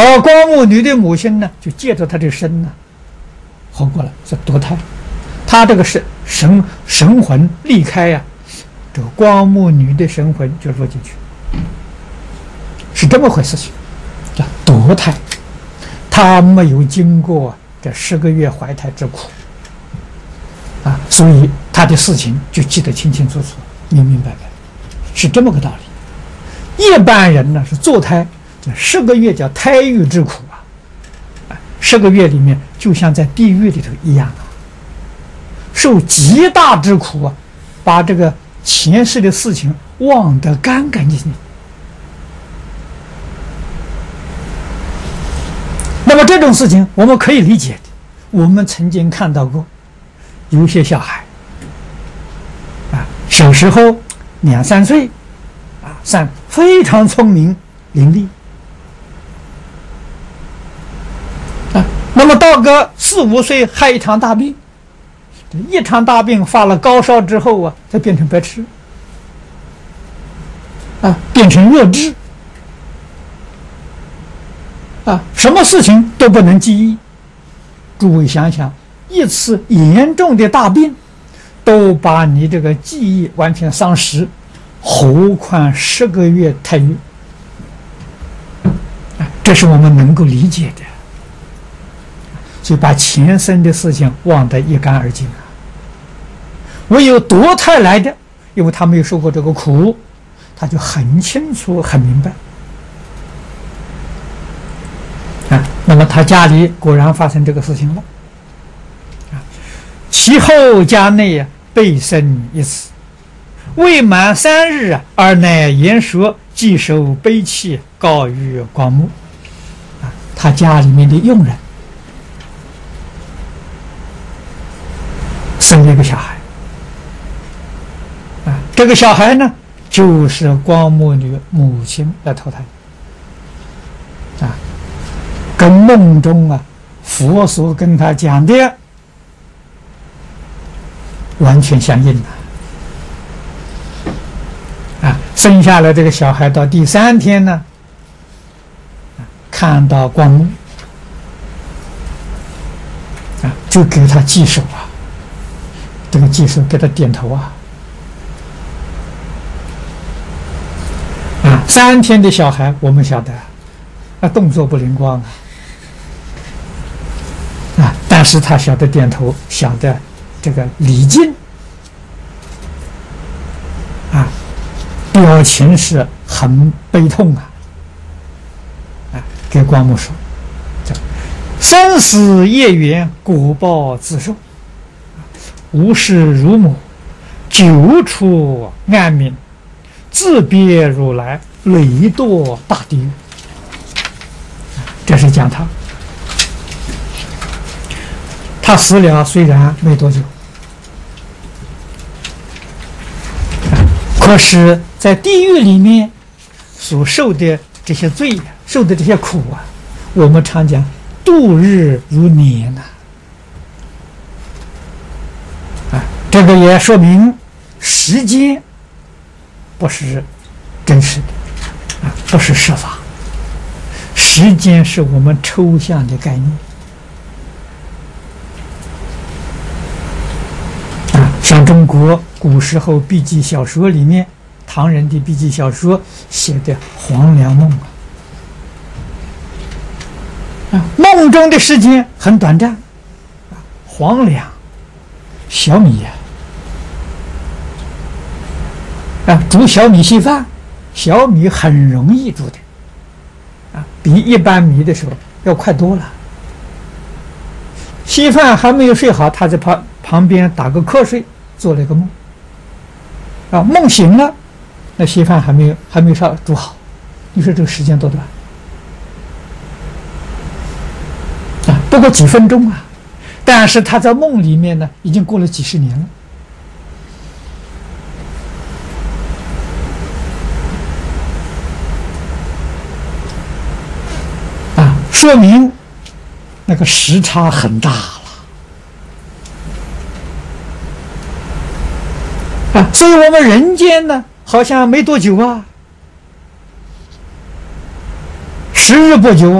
而光目女的母亲呢，就借着她的身呢，活过来，是堕胎。她这个神魂离开呀，这个光目女的神魂就入进去，是这么回事情，叫堕胎。她没有经过这10个月怀胎之苦啊，所以她的事情就记得清清楚楚、明明白白，是这么个道理。一般人呢是堕胎，这10个月叫胎狱之苦啊，10个月里面就像在地狱里头一样啊，受极大之苦啊，把这个前世的事情忘得干干净净。那么这种事情我们可以理解的，我们曾经看到过，有些小孩啊，小时候2、3岁啊，非常聪明伶俐啊，那么到个4、5岁害一场大病，一场大病发了高烧之后啊，才变成白痴啊，变成弱智啊，什么事情都不能记忆。诸位想想，一次严重的大病都把你这个记忆完全丧失，何况10个月胎狱啊，这是我们能够理解的。所以把前生的事情忘得一干二净啊。唯有堕胎来的，因为他没有受过这个苦，他就很清楚很明白啊。那么他家里果然发生这个事情了啊。其后家内啊被生一子，未满3日啊，而乃言说，既受悲泣，告于光目啊。他家里面的佣人生了一个小孩啊，这个小孩呢，就是光目女母亲来投胎啊，跟梦中啊佛所跟他讲的完全相应啊。生下来这个小孩到第3天呢，看到光目啊，就给他祭手啊，这个祭手给他点头啊。3天的小孩我们晓得啊，动作不灵光啊，但是他晓得点头，晓得这个礼敬啊，表情是很悲痛啊，给光目说，生死业缘，果报自受，无视如母，久处暗冥，自别如来，累堕大地狱。这是讲他死了，虽然没多久，可是在地狱里面所受的这些罪，受的这些苦啊，我们常讲度日如年呐这个也说明时间不是真实的不是实法，时间是我们抽象的概念像中国古时候笔记小说里面，唐人的笔记小说写的黄粱梦梦中的时间很短暂黄粱小米煮小米稀饭，小米很容易煮的比一般米的时候要快多了。稀饭还没有睡好，他在旁边打个瞌睡，做了一个梦梦醒了，那稀饭还没有煮好，你说这个时间多短不过几分钟但是他在梦里面呢，已经过了几十年了说明那个时差很大了所以我们人间呢好像没多久时日不久